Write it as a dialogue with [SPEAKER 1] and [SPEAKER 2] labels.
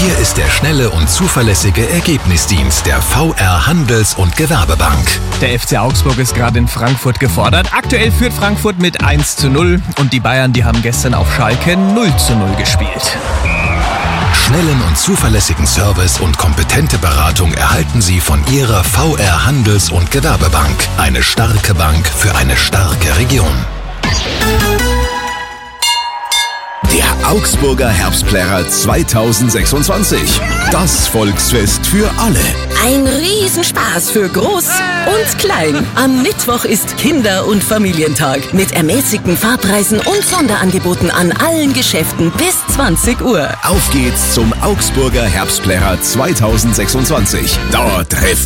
[SPEAKER 1] Hier ist der schnelle und zuverlässige Ergebnisdienst der VR Handels- und Gewerbebank.
[SPEAKER 2] Der FC Augsburg ist gerade in Frankfurt gefordert. Aktuell führt Frankfurt mit 1:0 und die Bayern, die haben gestern auf Schalke 0:0 gespielt.
[SPEAKER 1] Schnellen und zuverlässigen Service und kompetente Beratung erhalten Sie von Ihrer VR Handels- und Gewerbebank. Eine starke Bank für eine starke Region.
[SPEAKER 3] Der Augsburger Herbstplärrer 2026. Das Volksfest für alle.
[SPEAKER 4] Ein Riesenspaß für Groß und Klein. Am Mittwoch ist Kinder- und Familientag mit ermäßigten Fahrpreisen und Sonderangeboten an allen Geschäften bis 20 Uhr.
[SPEAKER 3] Auf geht's zum Augsburger Herbstplärrer 2026. Dort trifft